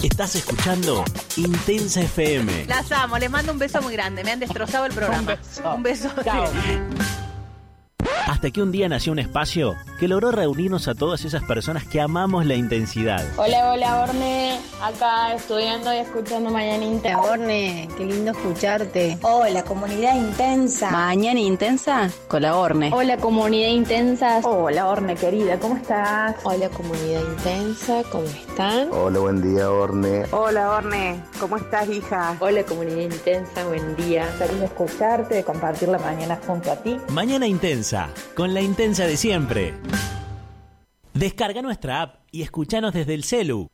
Estás escuchando Intensa FM. Las amo, les mando un beso muy grande. Me han destrozado el programa. Un beso. Chao. Hasta que un día nació un espacio que logró reunirnos a todas esas personas que amamos la intensidad. Hola, Orne. Acá estudiando y escuchando Mañana Intensa. Orne, qué lindo escucharte. Hola, comunidad intensa. Mañana Intensa con la Orne. Hola, comunidad intensa. Hola, Orne, querida, ¿cómo estás? Hola, comunidad intensa, ¿cómo están? Hola, buen día, Orne. Hola, Orne, ¿cómo estás, hija? Hola, comunidad intensa, buen día. Feliz de escucharte, de compartir la mañana junto a ti. Mañana Intensa, con la intensa de siempre. Descarga nuestra app y escuchanos desde el celu.